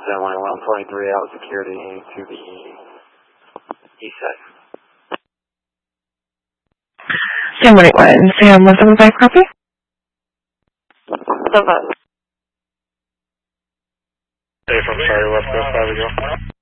San 143 out security to the east side. Sam 181, Sam 175 copy? Hey, from Charlie West Coast, how we go?